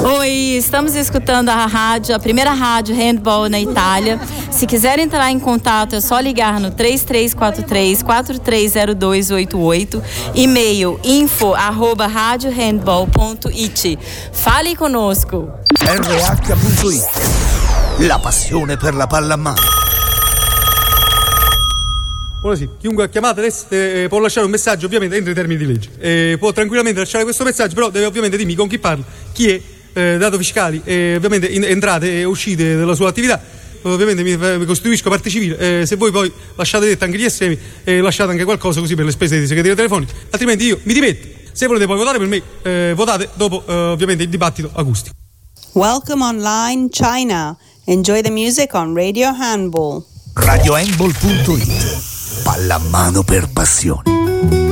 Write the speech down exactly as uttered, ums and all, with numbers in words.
Oi, estamos escutando a rádio, a primeira rádio handball na Itália. Se quiser entrar em contato, é só ligar no três três quatro três, quatro três zero dois oito oito, e-mail info arroba radiohandball ponto it. Fale conosco. R H punto it, la passione per la pallamano. Buonasera, chiunque ha chiamato adesso eh, può lasciare un messaggio ovviamente entro i termini di legge. Eh, può tranquillamente lasciare questo messaggio, però deve ovviamente dirmi con chi parla, chi è, eh, dati fiscali, eh, ovviamente in, entrate e uscite della sua attività. Ovviamente mi, mi costituisco parte civile, eh, se voi poi lasciate detto anche gli estremi, eh, lasciate anche qualcosa così per le spese di segreteria telefonica, altrimenti io mi dimetto. Se volete poi votare per me, eh, votate dopo eh, ovviamente il dibattito acustico. Welcome online China. Enjoy the music on Radio Handball. radiohandball punto it, pallamano per passione.